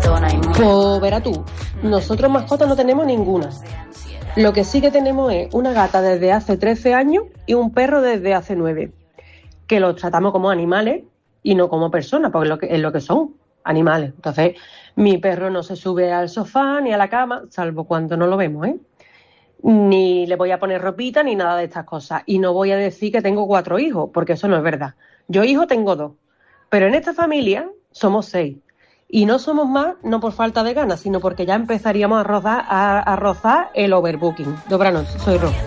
Pues verás tú, nosotros mascotas no tenemos ninguna. Lo que sí que tenemos es una gata desde hace 13 años y un perro desde hace 9, que los tratamos como animales y no como personas, porque es lo que son, animales. Entonces, mi perro no se sube al sofá ni a la cama, salvo cuando no lo vemos, ¿eh? Ni le voy a poner ropita ni nada de estas cosas. Y no voy a decir que tengo 4 hijos, porque eso no es verdad. Yo hijos tengo 2, pero en esta familia somos 6. Y no somos más, no por falta de ganas, sino porque ya empezaríamos a rozar el overbooking. Dobra noche, soy Ro.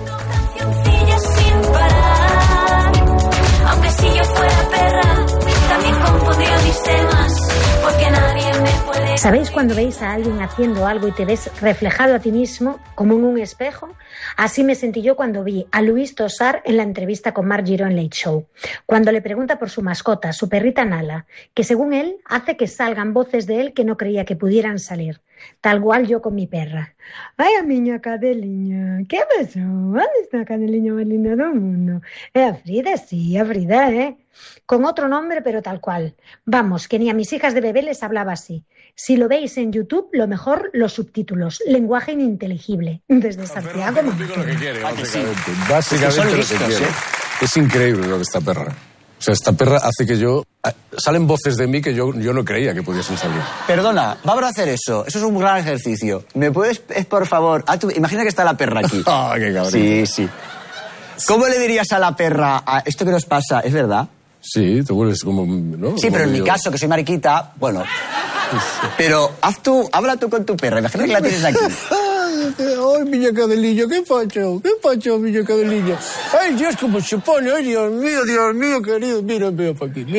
Aunque si yo fuera perra, también compondría mis temas, porque nadie me puede... ¿Sabéis cuando veis a alguien haciendo algo y te ves reflejado a ti mismo, como en un espejo? Así me sentí yo cuando vi a Luis Tosar en la entrevista con Marc Giró en Late Show, cuando le pregunta por su mascota, su perrita Nala, que según él hace que salgan voces de él que no creía que pudieran salir. Tal cual yo con mi perra. Ay, a miña cadeliña, ¿qué pasó? ¿Dónde está la cadeliña más linda del mundo? A Frida, sí, a Frida, con otro nombre, pero tal cual. Vamos, que ni a mis hijas de bebé les hablaba así. Si lo veis en YouTube, lo mejor, los subtítulos. Lenguaje ininteligible. Desde Santiago. Lo que quiere, básicamente lo que quiere. Es increíble lo de esta perra. O sea, esta perra hace que yo... Salen voces de mí que yo no creía que pudiesen salir. Perdona, vamos a hacer eso. Eso es un gran ejercicio. ¿Me puedes, por favor... imagina que está la perra aquí. ¡Ah, qué cabrón! Sí. ¿Cómo le dirías a la perra, esto que nos pasa, es verdad? Sí, te vuelves como... ¿no? Sí, pero en mi caso, que soy mariquita, bueno... Pero habla tú con tu perra. Imagina que la tienes aquí. Ay, miña cadelilla, ¿qué pacho, miña cadelilla? Ay, Dios, cómo se pone, ay, Dios mío, querido, mira para aquí.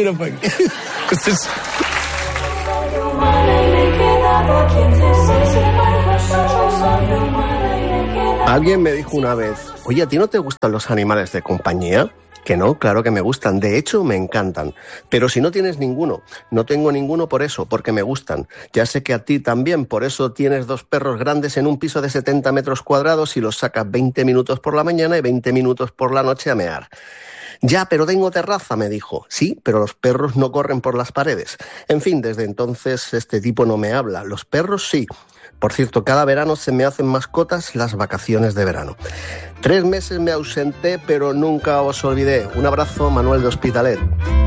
Alguien me dijo una vez, oye, ¿a ti no te gustan los animales de compañía? Que no, claro que me gustan, de hecho me encantan. Pero si no tienes ninguno, no tengo ninguno por eso, porque me gustan. Ya sé que a ti también, por eso tienes 2 perros grandes en un piso de 70 metros cuadrados y los sacas 20 minutos por la mañana y 20 minutos por la noche a mear. Ya, pero tengo terraza, me dijo. Sí, pero los perros no corren por las paredes. En fin, desde entonces este tipo no me habla. Los perros sí. Por cierto, cada verano se me hacen mascotas las vacaciones de verano. 3 meses me ausenté, pero nunca os olvidé. Un abrazo, Manuel de Hospitalet.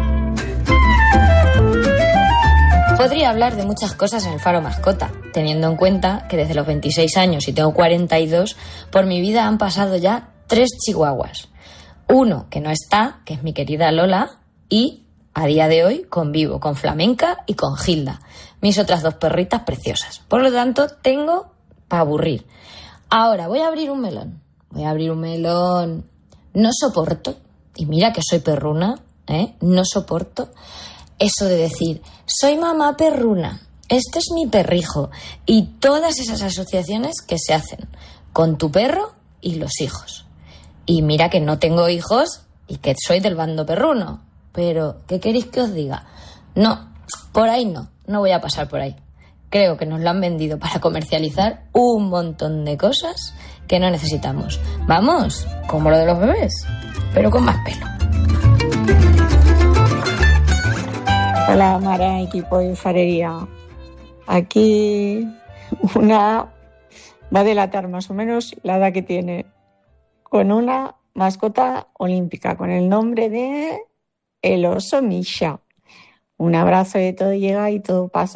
Podría hablar de muchas cosas en el Faro Mascota, teniendo en cuenta que desde los 26 años y tengo 42, por mi vida han pasado ya 3 chihuahuas. Uno que no está, que es mi querida Lola, y a día de hoy convivo con Flamenca y con Gilda, mis otras 2 perritas preciosas. Por lo tanto, tengo para aburrir. Ahora, voy a abrir un melón. No soporto, y mira que soy perruna, no soporto eso de decir, soy mamá perruna, este es mi perrijo, y todas esas asociaciones que se hacen con tu perro y los hijos. Y mira que no tengo hijos y que soy del bando perruno, pero ¿qué queréis que os diga? No, por ahí no voy a pasar por ahí. Creo que nos lo han vendido para comercializar un montón de cosas que no necesitamos. Vamos, como lo de los bebés, pero con más pelo. Hola, Mara, equipo de Farería. Aquí una va a delatar más o menos la edad que tiene, con una mascota olímpica, con el nombre de el oso Misha. Un abrazo, de todo llega y todo pasa.